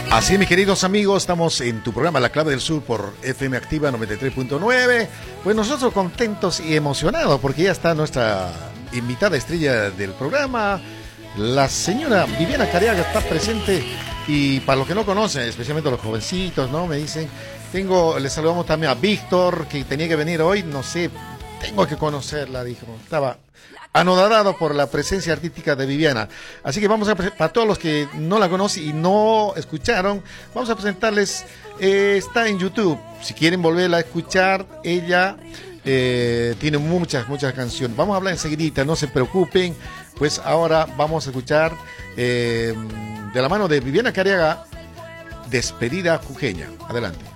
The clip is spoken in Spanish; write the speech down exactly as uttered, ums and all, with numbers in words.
Así, mis queridos amigos, estamos en tu programa La Clave del Sur por F M Activa noventa y tres punto nueve. Pues nosotros contentos y emocionados porque ya está nuestra invitada estrella del programa, la señora Viviana Careaga está presente. Y para los que no conocen, especialmente los jovencitos, ¿no? Me dicen, tengo, le saludamos también a Víctor, que tenía que venir hoy, no sé, tengo que conocerla, dijo, estaba anodado por la presencia artística de Viviana. Así que vamos a, para todos los que no la conocen y no escucharon, vamos a presentarles, eh, está en YouTube, si quieren volverla a escuchar, ella eh, tiene muchas, muchas canciones. Vamos a hablar enseguidita, no se preocupen, pues ahora vamos a escuchar eh, de la mano de Viviana Careaga, Despedida Jujeña. Adelante.